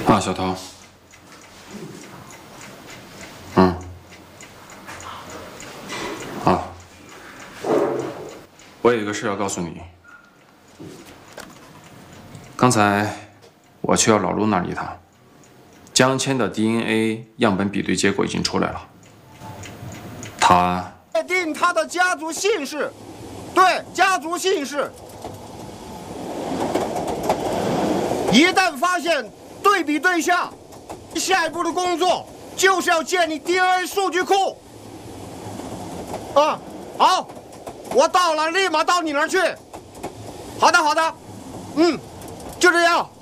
啊，小涛。啊，我有一个事要告诉你。刚才我去了老陆那里一趟，江谦的 DNA 样本比对结果已经出来了。他确定他的家族姓氏，对，家族姓氏。一旦发现对比对象，下一步的工作就是要建立 DNA 数据库。好，我到了，立马到你那儿去。好的，就这样。